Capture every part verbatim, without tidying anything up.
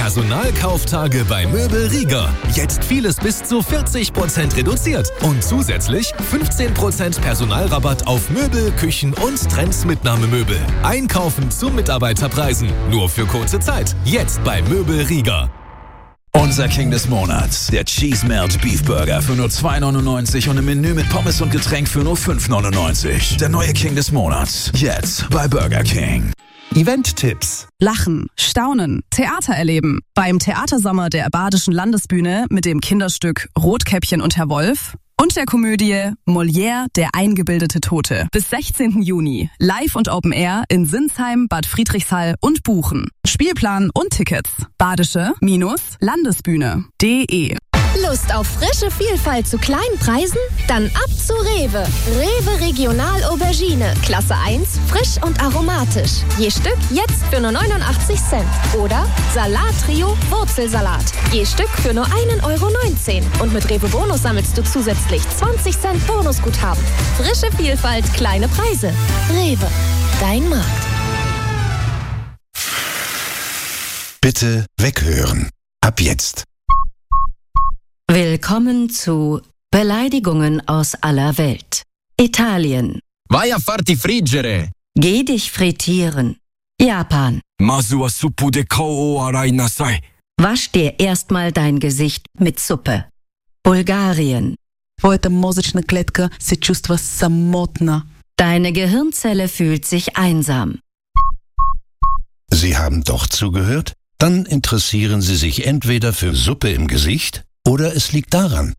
Personalkauftage bei Möbel Rieger. Jetzt vieles bis zu vierzig Prozent reduziert. Und zusätzlich fünfzehn Prozent Personalrabatt auf Möbel, Küchen und Trends-Mitnahmemöbel. Einkaufen zu Mitarbeiterpreisen. Nur für kurze Zeit. Jetzt bei Möbel Rieger. Unser King des Monats, der Cheese Melt Beef Burger für nur zwei neunundneunzig und ein Menü mit Pommes und Getränk für nur fünf neunundneunzig. Der neue King des Monats, jetzt bei Burger King. Event-Tipps. Lachen, staunen, Theater erleben. Beim Theatersommer der Badischen Landesbühne mit dem Kinderstück Rotkäppchen und Herr Wolf und der Komödie Molière, der eingebildete Tote. Bis sechzehnten Juni. Live und Open Air in Sinsheim, Bad Friedrichshall und Buchen. Spielplan und Tickets. Badische-Landesbühne punkt de. Lust auf frische Vielfalt zu kleinen Preisen? Dann ab zu Rewe. Rewe Regional Aubergine. Klasse eins, frisch und aromatisch. Je Stück jetzt für nur neunundachtzig Cent. Oder Salat-Trio Wurzelsalat. Je Stück für nur ein Euro neunzehn. Und mit Rewe Bonus sammelst du zusätzlich zwanzig Cent Bonusguthaben. Frische Vielfalt, kleine Preise. Rewe, dein Markt. Bitte weghören. Ab jetzt. Willkommen zu Beleidigungen aus aller Welt. Italien. Vai a farti friggere. Geh dich frittieren. Japan. Masu wa suppu de kao arai nasai. Wasch dir erstmal dein Gesicht mit Suppe. Bulgarien. Твоята мозъчна клетка се чувства самотна. Deine Gehirnzelle fühlt sich einsam. Sie haben doch zugehört? Dann interessieren Sie sich entweder für Suppe im Gesicht oder es liegt daran.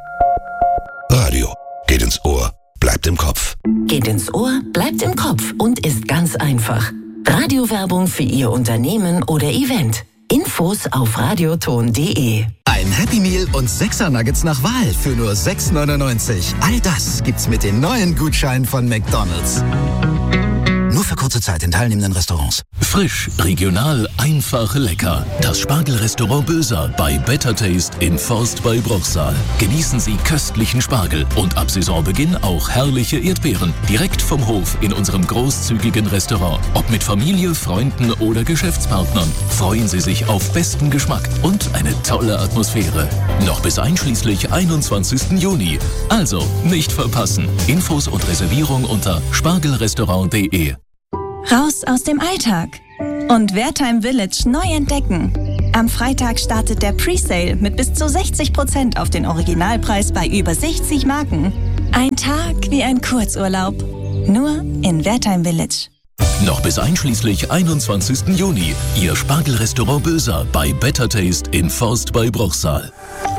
Radio geht ins Ohr, bleibt im Kopf. Geht ins Ohr, bleibt im Kopf und ist ganz einfach. Radiowerbung für Ihr Unternehmen oder Event. Infos auf radioton punkt de. Ein Happy Meal und sechser Nuggets nach Wahl für nur sechs neunundneunzig. All das gibt's mit den neuen Gutscheinen von McDonald's. Nur für kurze Zeit in teilnehmenden Restaurants. Frisch, regional, einfach, lecker. Das Spargelrestaurant Böser bei Better Taste in Forst bei Bruchsal. Genießen Sie köstlichen Spargel und ab Saisonbeginn auch herrliche Erdbeeren. Direkt vom Hof in unserem großzügigen Restaurant. Ob mit Familie, Freunden oder Geschäftspartnern. Freuen Sie sich auf besten Geschmack und eine tolle Atmosphäre. Noch bis einschließlich einundzwanzigsten Juni. Also nicht verpassen. Infos und Reservierung unter spargelrestaurant punkt de. Raus aus dem Alltag und Wertheim Village neu entdecken. Am Freitag startet der Presale mit bis zu sechzig Prozent auf den Originalpreis bei über sechzig Marken. Ein Tag wie ein Kurzurlaub. Nur in Wertheim Village. Noch bis einschließlich einundzwanzigsten Juni. Ihr Spargelrestaurant Böser bei Better Taste in Forst bei Bruchsal.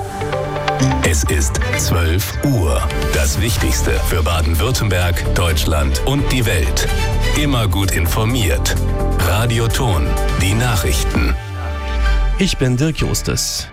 Es ist zwölf Uhr. Das Wichtigste für Baden-Württemberg, Deutschland und die Welt. Immer gut informiert. Radioton, die Nachrichten. Ich bin Dirk Justus.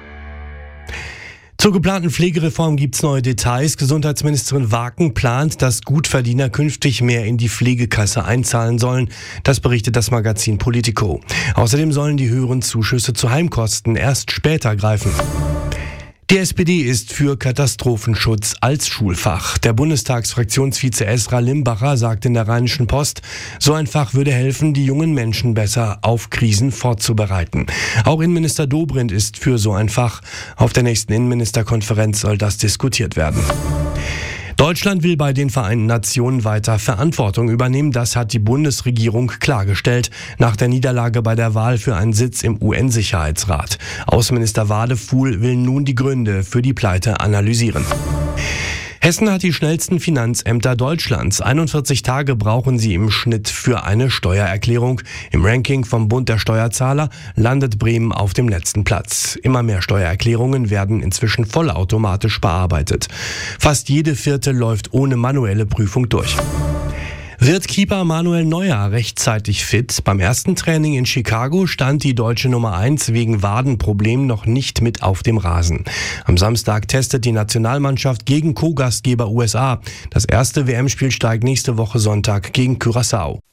Zur geplanten Pflegereform gibt's neue Details. Gesundheitsministerin Waken plant, dass Gutverdiener künftig mehr in die Pflegekasse einzahlen sollen. Das berichtet das Magazin Politico. Außerdem sollen die höheren Zuschüsse zu Heimkosten erst später greifen. Die S P D ist für Katastrophenschutz als Schulfach. Der Bundestagsfraktionsvize Esra Limbacher sagt in der Rheinischen Post, so ein Fach würde helfen, die jungen Menschen besser auf Krisen vorzubereiten. Auch Innenminister Dobrindt ist für so ein Fach. Auf der nächsten Innenministerkonferenz soll das diskutiert werden. Deutschland will bei den Vereinten Nationen weiter Verantwortung übernehmen. Das hat die Bundesregierung klargestellt nach der Niederlage bei der Wahl für einen Sitz im U N-Sicherheitsrat. Außenminister Wadefuhl will nun die Gründe für die Pleite analysieren. Hessen hat die schnellsten Finanzämter Deutschlands. einundvierzig Tage brauchen sie im Schnitt für eine Steuererklärung. Im Ranking vom Bund der Steuerzahler landet Bremen auf dem letzten Platz. Immer mehr Steuererklärungen werden inzwischen vollautomatisch bearbeitet. Fast jede vierte läuft ohne manuelle Prüfung durch. Wird Keeper Manuel Neuer rechtzeitig fit? Beim ersten Training in Chicago stand die deutsche Nummer eins wegen Wadenproblemen noch nicht mit auf dem Rasen. Am Samstag testet die Nationalmannschaft gegen Co-Gastgeber U S A. Das erste W M-Spiel steigt nächste Woche Sonntag gegen Curaçao.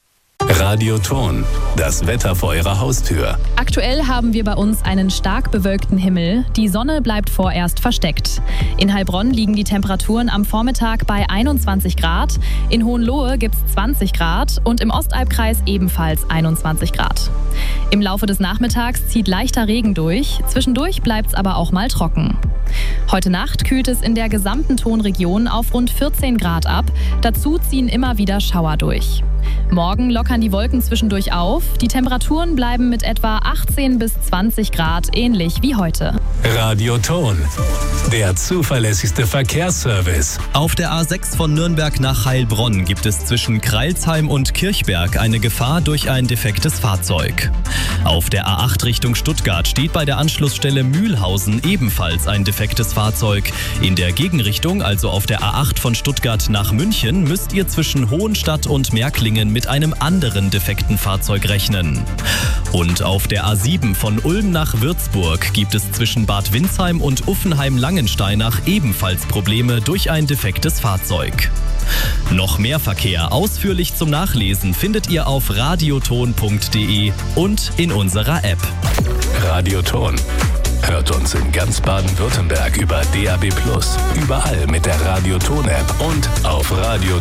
Radioton, das Wetter vor Ihrer Haustür. Aktuell haben wir bei uns einen stark bewölkten Himmel. Die Sonne bleibt vorerst versteckt. In Heilbronn liegen die Temperaturen am Vormittag bei einundzwanzig Grad. In Hohenlohe gibt es zwanzig Grad und im Ostalbkreis ebenfalls einundzwanzig Grad. Im Laufe des Nachmittags zieht leichter Regen durch. Zwischendurch bleibt es aber auch mal trocken. Heute Nacht kühlt es in der gesamten Tonregion auf rund vierzehn Grad ab. Dazu ziehen immer wieder Schauer durch. Morgen lockern die Wolken zwischendurch auf. Die Temperaturen bleiben mit etwa achtzehn bis zwanzig Grad ähnlich wie heute. Radioton, der zuverlässigste Verkehrsservice. Auf der A sechs von Nürnberg nach Heilbronn gibt es zwischen Kreilsheim und Kirchberg eine Gefahr durch ein defektes Fahrzeug. Auf der A acht Richtung Stuttgart steht bei der Anschlussstelle Mühlhausen ebenfalls ein defektes Fahrzeug. In der Gegenrichtung, also auf der A acht von Stuttgart nach München, müsst ihr zwischen Hohenstadt und Märklingen mit einem anderen defekten Fahrzeug rechnen. Und auf der A sieben von Ulm nach Würzburg gibt es zwischen Bad Windsheim und Uffenheim-Langensteinach ebenfalls Probleme durch ein defektes Fahrzeug. Noch mehr Verkehr ausführlich zum Nachlesen findet ihr auf radioton punkt de und in unserer App. Radioton. Hört uns in ganz Baden-Württemberg über D A B plus, überall mit der Radioton-App und auf Radio